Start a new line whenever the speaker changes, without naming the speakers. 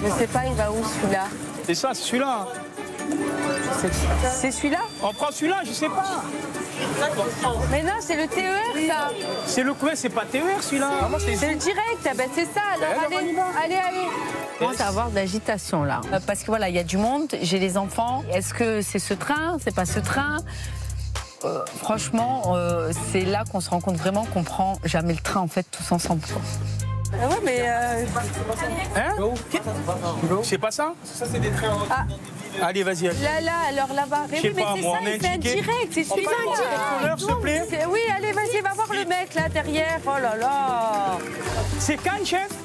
Je sais pas, il va où celui-là?
C'est ça, c'est celui-là.
C'est celui-là?
On prend celui-là, je sais pas.
Mais non, c'est le TER, ça.
C'est le coin, c'est pas TER celui-là.
C'est le direct, ah ben c'est ça. Alors, allez.
Je commence à avoir de l'agitation là. Parce que voilà, il y a du monde, j'ai les enfants. Est-ce que c'est ce train? C'est pas ce train? Franchement, c'est là qu'on se rend compte vraiment qu'on prend jamais le train en fait tous ensemble. Quoi.
Ah ouais, mais...
Hein? C'est pas ça? Ça, c'est des trains.
Ah.
Allez, vas-y.
Là, alors là-bas. Mais
Je sais
oui, mais
pas,
c'est
moi,
ça,
on a
il fait un
indiqué.
direct. C'est celui-là.
Contrôleur, s'il te plaît.
Oui, allez, vas-y, va voir le mec là derrière. Oh là là.
C'est quand, chef?